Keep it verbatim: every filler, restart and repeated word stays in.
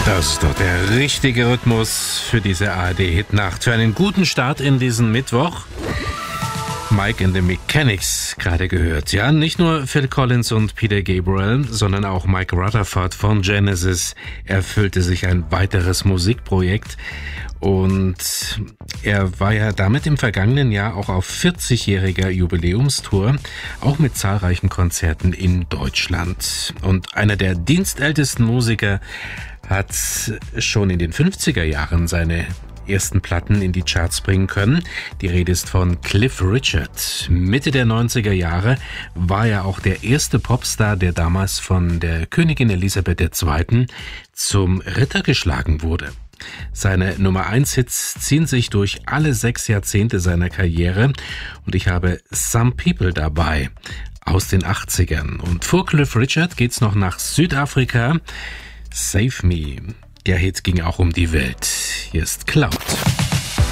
Das ist doch der richtige Rhythmus für diese A R D-Hitnacht. Für einen guten Start in diesen Mittwoch. Mike and the Mechanics gerade gehört. Ja, nicht nur Phil Collins und Peter Gabriel, sondern auch Mike Rutherford von Genesis erfüllte sich ein weiteres Musikprojekt. Und er war ja damit im vergangenen Jahr auch auf vierzigjähriger Jubiläumstour, auch mit zahlreichen Konzerten in Deutschland. Und einer der dienstältesten Musiker hat schon in den fünfziger Jahren seine ersten Platten in die Charts bringen können. Die Rede ist von Cliff Richard. Mitte der neunziger Jahre war er auch der erste Popstar, der damals von der Königin Elisabeth der Zweite zum Ritter geschlagen wurde. Seine Nummer eins Hits ziehen sich durch alle sechs Jahrzehnte seiner Karriere und ich habe Some People dabei aus den achtzigern. Und vor Cliff Richard geht's noch nach Südafrika. Save Me. Der Hit ging auch um die Welt. Hier ist Cloud.